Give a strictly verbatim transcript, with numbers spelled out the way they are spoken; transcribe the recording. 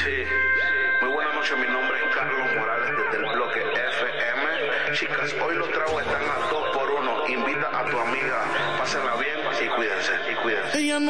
Sí, muy buenas noches, mi nombre es Carlos Morales desde el bloque F M. Chicas, hoy los tragos están a dos por uno. Invita a tu amiga, pásenla bien y cuídense, y cuídense. Ella no